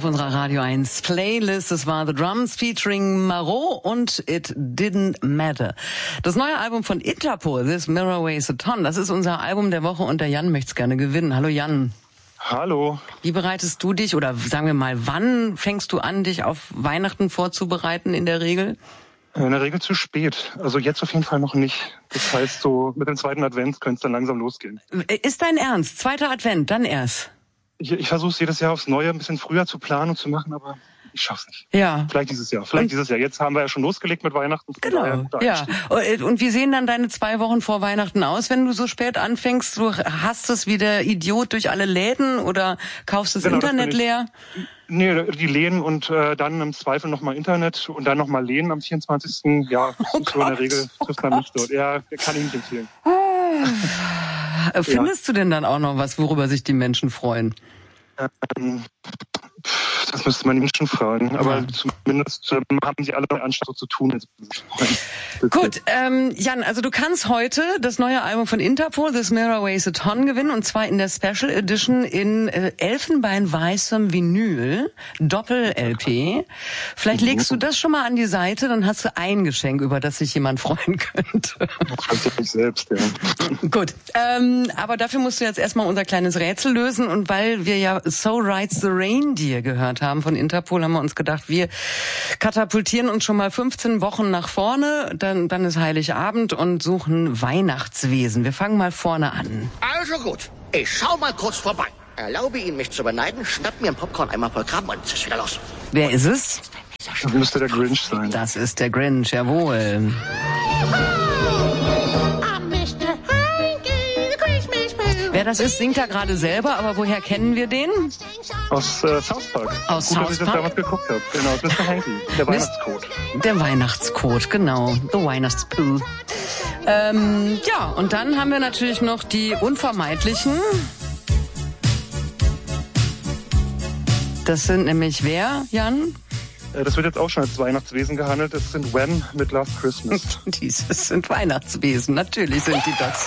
auf unserer Radio 1 Playlist. Es war The Drums featuring Marot und It Didn't Matter. Das neue Album von Interpol, This Mirror Weighs a Ton, das ist unser Album der Woche und der Jan möchte es gerne gewinnen. Hallo Jan. Hallo. Wie bereitest du dich, oder sagen wir mal, wann fängst du an, dich auf Weihnachten vorzubereiten in der Regel? In der Regel zu spät. Also jetzt auf jeden Fall noch nicht. Das heißt, so mit dem zweiten Advent könnte es dann langsam losgehen. Ist dein Ernst? Zweiter Advent, dann erst? Ich versuche es jedes Jahr aufs Neue ein bisschen früher zu planen und zu machen, aber ich schaff's nicht. Ja. Vielleicht dieses Jahr. Jetzt haben wir ja schon losgelegt mit Weihnachten. Genau, ja. Und wie sehen dann deine 2 Wochen vor Weihnachten aus, wenn du so spät anfängst? Du hast es wie der Idiot durch alle Läden oder kaufst das Internet leer? Nee, die Läden und dann im Zweifel nochmal Internet und dann nochmal Läden am 24. Ja, so in der Regel trifft man nicht dort. Ja, kann ich nicht empfehlen. Findest du denn dann auch noch was, worüber sich die Menschen freuen? Das müsste man die Menschen fragen. Aber zumindest haben sie alle Anstand so zu tun. Gut, Jan, also du kannst heute das neue Album von Interpol, This Mirror Weighs a Ton, gewinnen. Und zwar in der Special Edition in elfenbeinweißem Vinyl, Doppel-LP. Vielleicht legst du das schon mal an die Seite, dann hast du ein Geschenk, über das sich jemand freuen könnte. Das kannst du nicht selbst, ja. Gut, aber dafür musst du jetzt erstmal unser kleines Rätsel lösen. Und weil wir ja So Rides the Reindeer gehört haben von Interpol, haben wir uns gedacht, wir katapultieren uns schon mal 15 Wochen nach vorne, dann ist Heiligabend und suchen Weihnachtswesen. Wir fangen mal vorne an. Also gut, ich schau mal kurz vorbei. Erlaube Ihnen, mich zu beneiden, schnapp mir ein Popcorn einmal voll Graben und es ist wieder los. Wer ist es? Das müsste der Grinch sein. Das ist der Grinch, jawohl. Wer das ist, singt er gerade selber, aber woher kennen wir den? Aus South Park. Aus Gut, South dass ich das Park? damals geguckt habe. Genau, aus Mr. Hanky, der Weihnachtscode. Der Weihnachtscode, genau. The Weihnachtspoo. Ja, und dann haben wir natürlich noch die unvermeidlichen. Das sind nämlich wer, Jan? Das wird jetzt auch schon als Weihnachtswesen gehandelt. Das sind Wham mit Last Christmas. Dieses sind Weihnachtswesen, natürlich sind die das.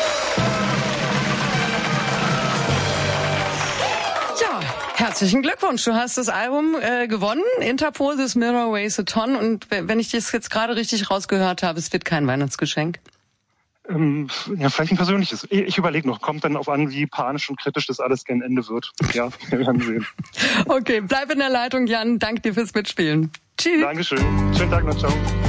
Herzlichen Glückwunsch, du hast das Album gewonnen, Interpol, This Mirror Weighs a Ton. Und wenn ich das jetzt gerade richtig rausgehört habe, es wird kein Weihnachtsgeschenk. Ja, vielleicht ein persönliches. Ich überlege noch, kommt dann auf an, wie panisch und kritisch das alles gegen Ende wird. Ja, wir werden sehen. Okay, bleib in der Leitung, Jan. Danke dir fürs Mitspielen. Tschüss. Dankeschön. Schönen Tag noch, ciao.